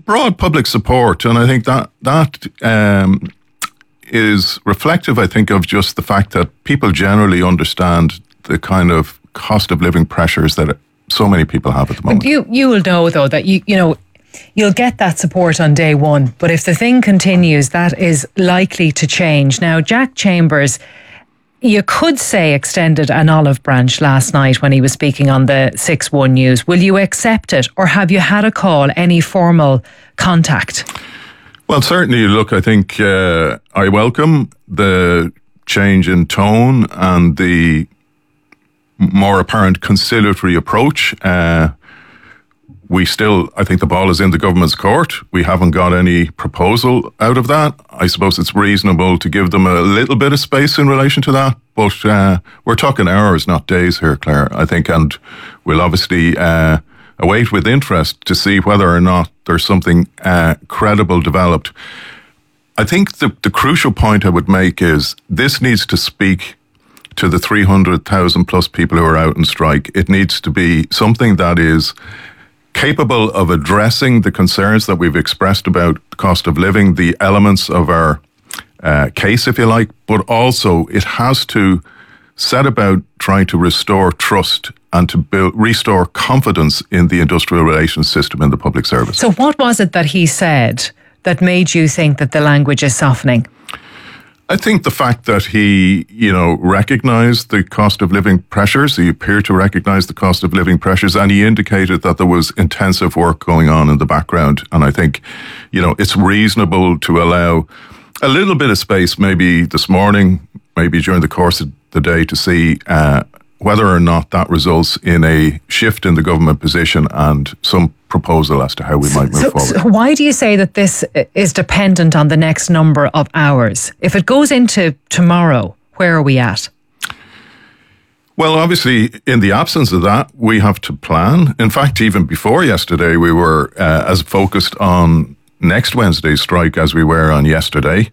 broad public support, and I think that is reflective, I think, of just the fact that people generally understand the kind of cost of living pressures that so many people have at the moment. You will know, though, that you'll get that support on day one, but if the thing continues, that is likely to change. Now, Jack Chambers, you could say, extended an olive branch last night when he was speaking on the 6-1 News. Will you accept it, or have you had a call, any formal contact? Well, certainly, look, I think I welcome the change in tone and the more apparent conciliatory approach. We still, I think the ball is in the government's court. We haven't got any proposal out of that. I suppose it's reasonable to give them a little bit of space in relation to that, but we're talking hours, not days here, Claire, I think, and we'll obviously await with interest to see whether or not there's something credible developed. I think the crucial point I would make is this needs to speak to the 300,000 plus people who are out on strike. It needs to be something that is capable of addressing the concerns that we've expressed about the cost of living, the elements of our case, if you like, but also it has to set about trying to restore trust and to restore confidence in the industrial relations system in the public service. So what was it that he said that made you think that the language is softening? I think the fact that he, recognised the cost of living pressures, he appeared to recognise the cost of living pressures, and he indicated that there was intensive work going on in the background. And I think, it's reasonable to allow a little bit of space, maybe this morning, maybe during the course of the day, to see whether or not that results in a shift in the government position and some proposal as to how we might move forward. So why do you say that this is dependent on the next number of hours? If it goes into tomorrow, where are we at? Well, obviously, in the absence of that, we have to plan. In fact, even before yesterday, we were as focused on next Wednesday's strike as we were on yesterday.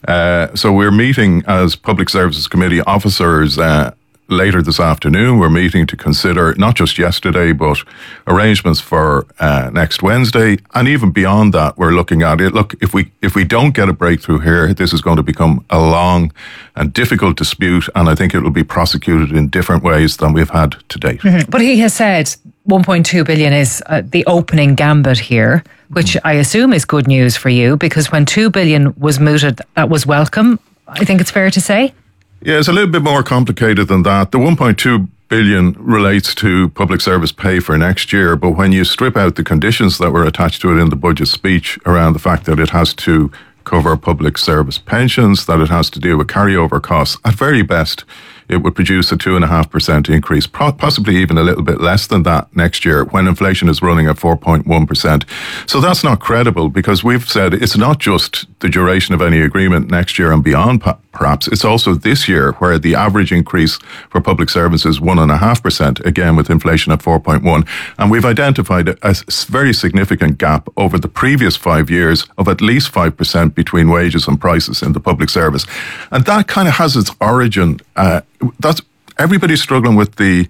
So we're meeting as Public Services Committee officers later this afternoon. We're meeting to consider not just yesterday, but arrangements for next Wednesday. And even beyond that, we're looking at it. Look, if we don't get a breakthrough here, this is going to become a long and difficult dispute. And I think it will be prosecuted in different ways than we've had to date. Mm-hmm. But he has said 1.2 billion is the opening gambit here, which I assume is good news for you, because when 2 billion was mooted, that was welcome. I think it's fair to say. Yeah, it's a little bit more complicated than that. The 1.2 billion relates to public service pay for next year, but when you strip out the conditions that were attached to it in the budget speech around the fact that it has to cover public service pensions, that it has to deal with carryover costs, at very best, it would produce a 2.5% increase, possibly even a little bit less than that next year when inflation is running at 4.1%. So that's not credible, because we've said it's not just the duration of any agreement next year and beyond, perhaps. It's also this year, where the average increase for public service is 1.5%, again with inflation at 4.1%. And we've identified a very significant gap over the previous 5 years of at least 5% between wages and prices in the public service. And that kind of has its origin. That's everybody's struggling with the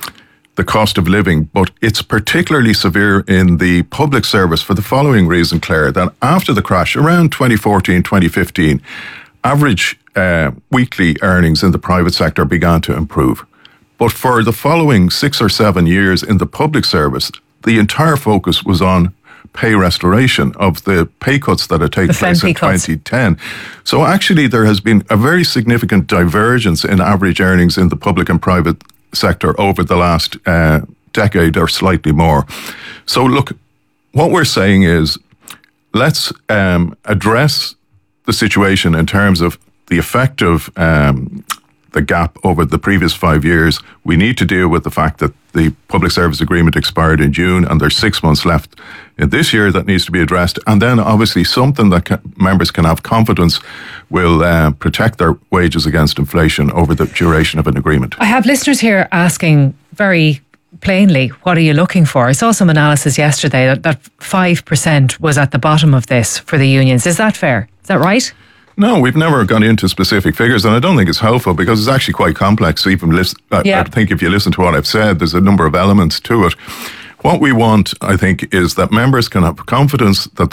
cost of living, but it's particularly severe in the public service for the following reason, Claire, that after the crash around 2014, 2015, average weekly earnings in the private sector began to improve. But for the following 6 or 7 years in the public service, the entire focus was on pay restoration of the pay cuts that had taken place in 2010. So actually there has been a very significant divergence in average earnings in the public and private sector over the last decade or slightly more. So look, what we're saying is let's address the situation in terms of the effect of the gap over the previous 5 years. We need to deal with the fact that the public service agreement expired in June and there's 6 months left in this year that needs to be addressed. And then obviously something that members can have confidence will protect their wages against inflation over the duration of an agreement. I have listeners here asking very plainly, what are you looking for? I saw some analysis yesterday that 5% was at the bottom of this for the unions. Is that fair? Is that right? No, we've never gone into specific figures, and I don't think it's helpful because it's actually quite complex. I think if you listen to what I've said, there's a number of elements to it. What we want, I think, is that members can have confidence that